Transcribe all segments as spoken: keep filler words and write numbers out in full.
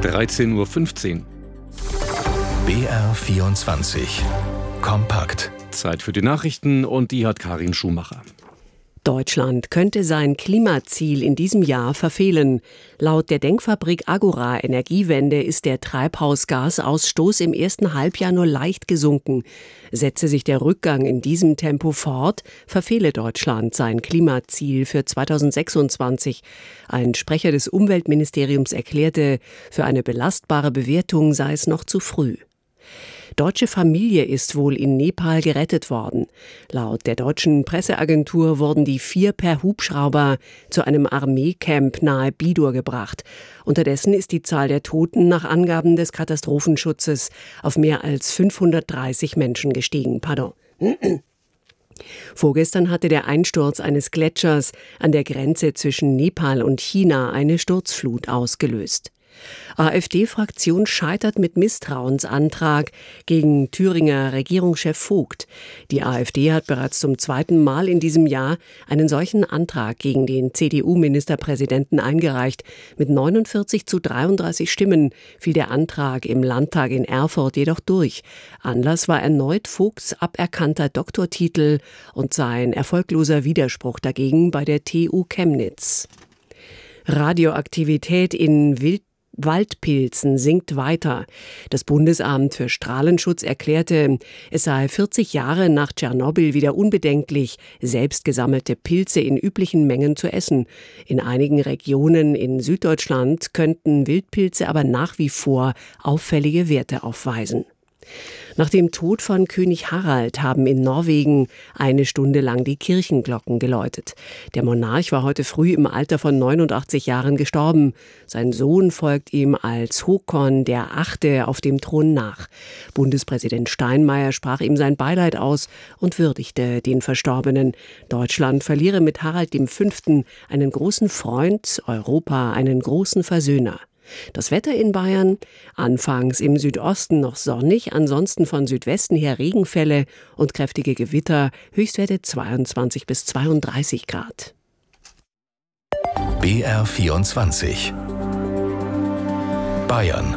dreizehn Uhr fünfzehn. B R vierundzwanzig. Kompakt. Zeit für die Nachrichten und die hat Karin Schumacher. Deutschland könnte sein Klimaziel in diesem Jahr verfehlen. Laut der Denkfabrik Agora Energiewende ist der Treibhausgasausstoß im ersten Halbjahr nur leicht gesunken. Setze sich der Rückgang in diesem Tempo fort, verfehle Deutschland sein Klimaziel für zweitausendsechsundzwanzig. Ein Sprecher des Umweltministeriums erklärte, für eine belastbare Bewertung sei es noch zu früh. Deutsche Familie ist wohl in Nepal gerettet worden. Laut der deutschen Presseagentur wurden die vier per Hubschrauber zu einem Armeecamp nahe Bidur gebracht. Unterdessen ist die Zahl der Toten nach Angaben des Katastrophenschutzes auf mehr als fünfhundertdreißig Menschen gestiegen. Pardon. Vorgestern hatte der Einsturz eines Gletschers an der Grenze zwischen Nepal und China eine Sturzflut ausgelöst. AfD-Fraktion scheitert mit Misstrauensantrag gegen Thüringer Regierungschef Vogt. Die AfD hat bereits zum zweiten Mal in diesem Jahr einen solchen Antrag gegen den C D U-Ministerpräsidenten eingereicht. Mit neunundvierzig zu dreiunddreißig Stimmen fiel der Antrag im Landtag in Erfurt jedoch durch. Anlass war erneut Vogts aberkannter Doktortitel und sein erfolgloser Widerspruch dagegen bei der T U Chemnitz. Radioaktivität in Wild Waldpilzen sinkt weiter. Das Bundesamt für Strahlenschutz erklärte, es sei vierzig Jahre nach Tschernobyl wieder unbedenklich, selbst gesammelte Pilze in üblichen Mengen zu essen. In einigen Regionen in Süddeutschland könnten Wildpilze aber nach wie vor auffällige Werte aufweisen. Nach dem Tod von König Harald haben in Norwegen eine Stunde lang die Kirchenglocken geläutet. Der Monarch war heute früh im Alter von neunundachtzig Jahren gestorben. Sein Sohn folgt ihm als Håkon der Achte auf dem Thron nach. Bundespräsident Steinmeier sprach ihm sein Beileid aus und würdigte den Verstorbenen. Deutschland verliere mit Harald der Fünfte einen großen Freund, Europa einen großen Versöhner. Das Wetter in Bayern, anfangs im Südosten noch sonnig, ansonsten von Südwesten her Regenfälle und kräftige Gewitter, Höchstwerte zweiundzwanzig bis zweiunddreißig Grad. B R vierundzwanzig. Bayern.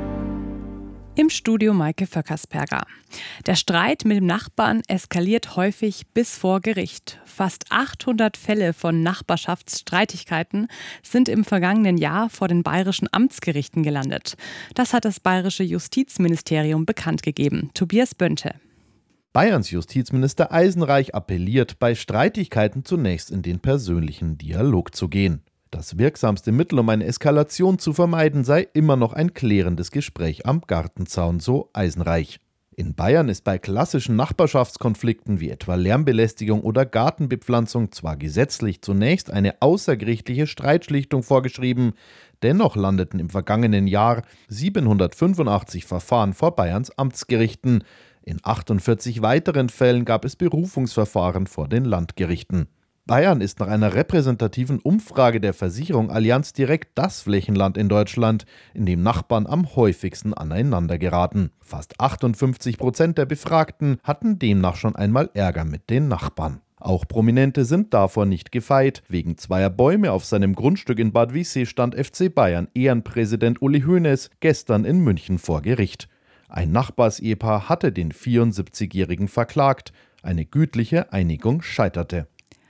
Im Studio Maike Vöckersperger. Der Streit mit dem Nachbarn eskaliert häufig bis vor Gericht. Fast achthundert Fälle von Nachbarschaftsstreitigkeiten sind im vergangenen Jahr vor den bayerischen Amtsgerichten gelandet. Das hat das bayerische Justizministerium bekannt gegeben. Tobias Bönte. Bayerns Justizminister Eisenreich appelliert, bei Streitigkeiten zunächst in den persönlichen Dialog zu gehen. Das wirksamste Mittel, um eine Eskalation zu vermeiden, sei immer noch ein klärendes Gespräch am Gartenzaun, so Eisenreich. In Bayern ist bei klassischen Nachbarschaftskonflikten wie etwa Lärmbelästigung oder Gartenbepflanzung zwar gesetzlich zunächst eine außergerichtliche Streitschlichtung vorgeschrieben, dennoch landeten im vergangenen Jahr siebenhundertfünfundachtzig Verfahren vor Bayerns Amtsgerichten. In achtundvierzig weiteren Fällen gab es Berufungsverfahren vor den Landgerichten. Bayern ist nach einer repräsentativen Umfrage der Versicherung Allianz direkt das Flächenland in Deutschland, in dem Nachbarn am häufigsten aneinander geraten. Fast achtundfünfzig Prozent der Befragten hatten demnach schon einmal Ärger mit den Nachbarn. Auch Prominente sind davor nicht gefeit. Wegen zweier Bäume auf seinem Grundstück in Bad Wiessee stand F C Bayern Ehrenpräsident Uli Hoeneß gestern in München vor Gericht. Ein Nachbarsehepaar hatte den vierundsiebzigjährigen verklagt. Eine gütliche Einigung scheiterte.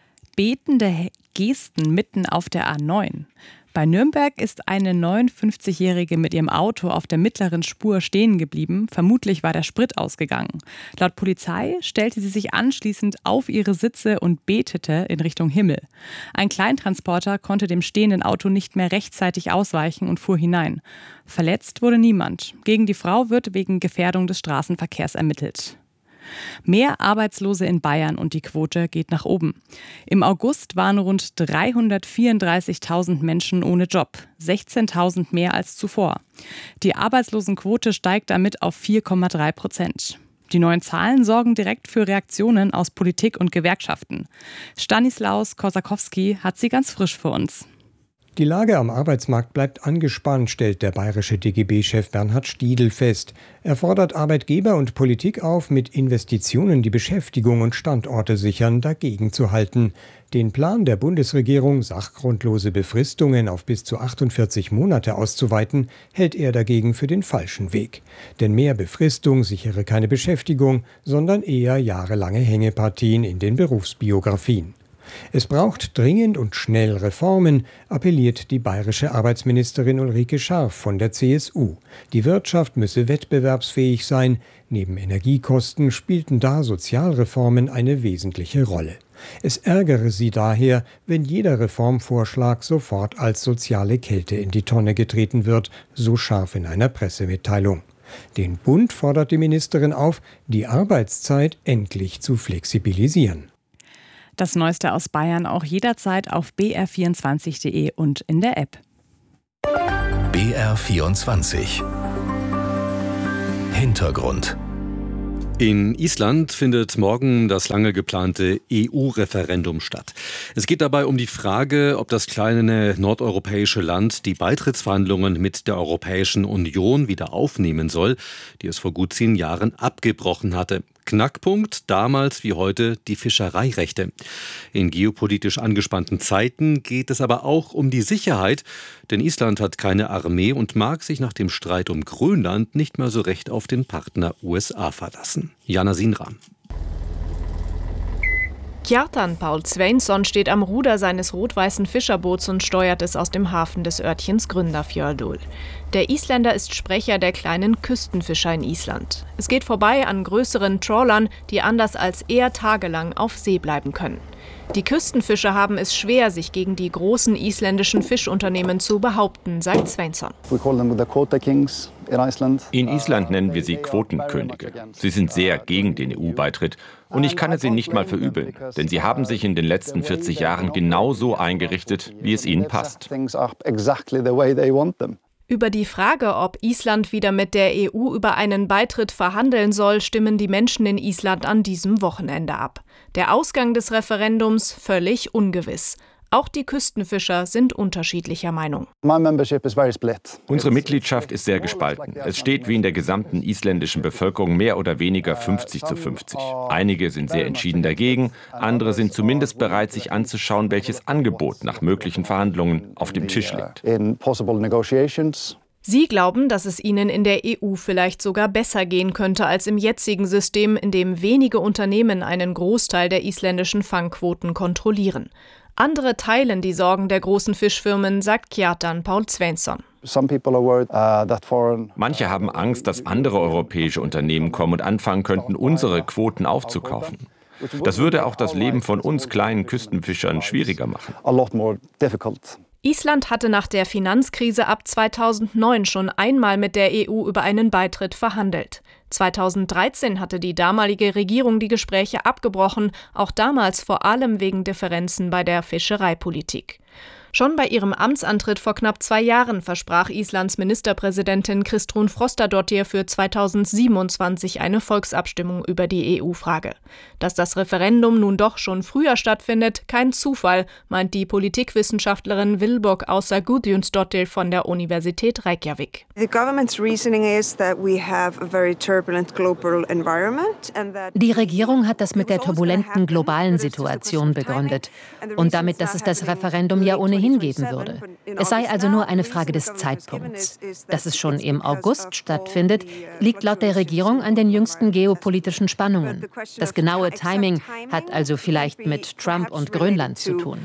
Betende Gesten mitten auf der A neun. Bei Nürnberg ist eine neunundfünfzigjährige mit ihrem Auto auf der mittleren Spur stehen geblieben. Vermutlich war der Sprit ausgegangen. Laut Polizei stellte sie sich anschließend auf ihre Sitze und betete in Richtung Himmel. Ein Kleintransporter konnte dem stehenden Auto nicht mehr rechtzeitig ausweichen und fuhr hinein. Verletzt wurde niemand. Gegen die Frau wird wegen Gefährdung des Straßenverkehrs ermittelt. Mehr Arbeitslose in Bayern und die Quote geht nach oben. Im August waren rund dreihundertvierunddreißigtausend Menschen ohne Job, sechzehntausend mehr als zuvor. Die Arbeitslosenquote steigt damit auf vier Komma drei Prozent. Die neuen Zahlen sorgen direkt für Reaktionen aus Politik und Gewerkschaften. Stanislaus Kosakowski hat sie ganz frisch für uns. Die Lage am Arbeitsmarkt bleibt angespannt, stellt der bayerische D G B-Chef Bernhard Stiedl fest. Er fordert Arbeitgeber und Politik auf, mit Investitionen die Beschäftigung und Standorte sichern, dagegen zu halten. Den Plan der Bundesregierung, sachgrundlose Befristungen auf bis zu achtundvierzig Monate auszuweiten, hält er dagegen für den falschen Weg. Denn mehr Befristung sichere keine Beschäftigung, sondern eher jahrelange Hängepartien in den Berufsbiografien. Es braucht dringend und schnell Reformen, appelliert die bayerische Arbeitsministerin Ulrike Scharf von der C S U. Die Wirtschaft müsse wettbewerbsfähig sein. Neben Energiekosten spielten da Sozialreformen eine wesentliche Rolle. Es ärgere sie daher, wenn jeder Reformvorschlag sofort als soziale Kälte in die Tonne getreten wird, so Scharf in einer Pressemitteilung. Den Bund fordert die Ministerin auf, die Arbeitszeit endlich zu flexibilisieren. Das Neueste aus Bayern auch jederzeit auf b r vierundzwanzig punkt de und in der App. B R vierundzwanzig Hintergrund. In Island findet morgen das lange geplante E U-Referendum statt. Es geht dabei um die Frage, ob das kleine nordeuropäische Land die Beitrittsverhandlungen mit der Europäischen Union wieder aufnehmen soll, die es vor gut zehn Jahren abgebrochen hatte. Knackpunkt damals wie heute die Fischereirechte. In geopolitisch angespannten Zeiten geht es aber auch um die Sicherheit, denn Island hat keine Armee und mag sich nach dem Streit um Grönland nicht mehr so recht auf den Partner U S A verlassen. Jana Sinram. Kjartan Paul Sveinsson steht am Ruder seines rot-weißen Fischerboots und steuert es aus dem Hafen des Örtchens Grundarfjörður. Der Isländer ist Sprecher der kleinen Küstenfischer in Island. Es geht vorbei an größeren Trawlern, die anders als er tagelang auf See bleiben können. Die Küstenfischer haben es schwer, sich gegen die großen isländischen Fischunternehmen zu behaupten, sagt Sveinsson. In Island nennen wir sie Quotenkönige. Sie sind sehr gegen den E U-Beitritt und ich kann es ihnen nicht mal verübeln, denn sie haben sich in den letzten vierzig Jahren genauso eingerichtet, wie es ihnen passt. Über die Frage, ob Island wieder mit der E U über einen Beitritt verhandeln soll, stimmen die Menschen in Island an diesem Wochenende ab. Der Ausgang des Referendums völlig ungewiss. Auch die Küstenfischer sind unterschiedlicher Meinung. Unsere Mitgliedschaft ist sehr gespalten. Es steht wie in der gesamten isländischen Bevölkerung mehr oder weniger fünfzig zu fünfzig. Einige sind sehr entschieden dagegen, andere sind zumindest bereit, sich anzuschauen, welches Angebot nach möglichen Verhandlungen auf dem Tisch liegt. Sie glauben, dass es ihnen in der E U vielleicht sogar besser gehen könnte als im jetzigen System, in dem wenige Unternehmen einen Großteil der isländischen Fangquoten kontrollieren. Andere teilen die Sorgen der großen Fischfirmen, sagt Kjartan Paul Sveinsson. Manche haben Angst, dass andere europäische Unternehmen kommen und anfangen könnten, unsere Quoten aufzukaufen. Das würde auch das Leben von uns kleinen Küstenfischern schwieriger machen. Island hatte nach der Finanzkrise ab zweitausendneun schon einmal mit der E U über einen Beitritt verhandelt. zweitausenddreizehn hatte die damalige Regierung die Gespräche abgebrochen, auch damals vor allem wegen Differenzen bei der Fischereipolitik. Schon bei ihrem Amtsantritt vor knapp zwei Jahren versprach Islands Ministerpräsidentin Kristrún Frostadóttir für zweitausendsiebenundzwanzig eine Volksabstimmung über die E U-Frage. Dass das Referendum nun doch schon früher stattfindet, kein Zufall, meint die Politikwissenschaftlerin Vilborg Ása Guðjónsdóttir von der Universität Reykjavik. Die Regierung hat das mit der turbulenten globalen Situation begründet und damit, dass es das Referendum ja ohnehin hingeben würde. Es sei also nur eine Frage des Zeitpunkts. Dass es schon im August stattfindet, liegt laut der Regierung an den jüngsten geopolitischen Spannungen. Das genaue Timing hat also vielleicht mit Trump und Grönland zu tun.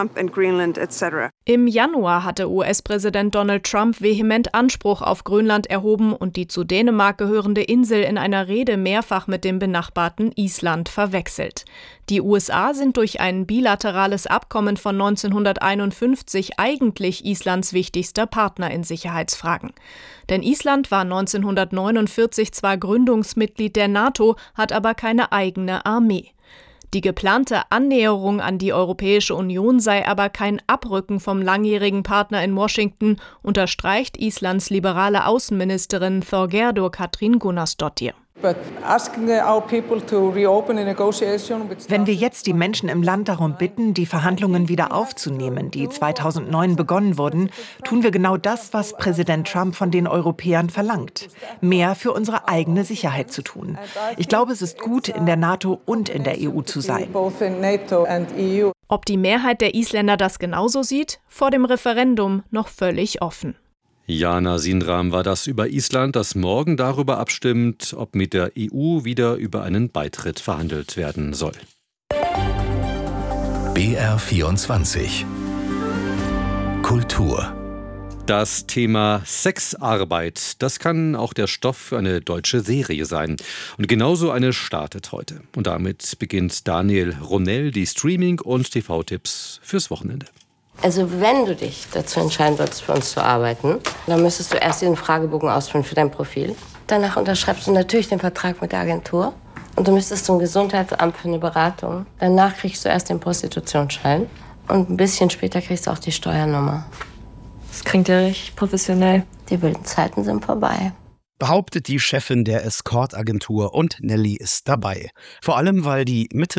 Im Januar hatte U S-Präsident Donald Trump vehement Anspruch auf Grönland erhoben und die zu Dänemark gehörende Insel in einer Rede mehrfach mit dem benachbarten Island verwechselt. Die U S A sind durch ein bilaterales Abkommen von neunzehnhunderteinundfünfzig eigentlich Islands wichtigster Partner in Sicherheitsfragen. Denn Island war neunzehnhundertneunundvierzig zwar Gründungsmitglied der NATO, hat aber keine eigene Armee. Die geplante Annäherung an die Europäische Union sei aber kein Abrücken vom langjährigen Partner in Washington, unterstreicht Islands liberale Außenministerin Þorgerður Katrín Gunnarsdóttir. Wenn wir jetzt die Menschen im Land darum bitten, die Verhandlungen wieder aufzunehmen, die zweitausendneun begonnen wurden, tun wir genau das, was Präsident Trump von den Europäern verlangt: mehr für unsere eigene Sicherheit zu tun. Ich glaube, es ist gut, in der NATO und in der E U zu sein. Ob die Mehrheit der Isländer das genauso sieht, vor dem Referendum noch völlig offen. Jana Sinram war das über Island, das morgen darüber abstimmt, ob mit der E U wieder über einen Beitritt verhandelt werden soll. B R vierundzwanzig Kultur. Das Thema Sexarbeit, das kann auch der Stoff für eine deutsche Serie sein. Und genauso eine startet heute. Und damit beginnt Daniel Ronell die Streaming- und T V-Tipps fürs Wochenende. Also wenn du dich dazu entscheiden würdest, für uns zu arbeiten, dann müsstest du erst den Fragebogen ausfüllen für dein Profil. Danach unterschreibst du natürlich den Vertrag mit der Agentur. Und du müsstest zum Gesundheitsamt für eine Beratung. Danach kriegst du erst den Prostitutionsschein. Und ein bisschen später kriegst du auch die Steuernummer. Das klingt ja richtig professionell. Die wilden Zeiten sind vorbei. Behauptet die Chefin der Escort-Agentur, und Nelly ist dabei. Vor allem, weil die Mitte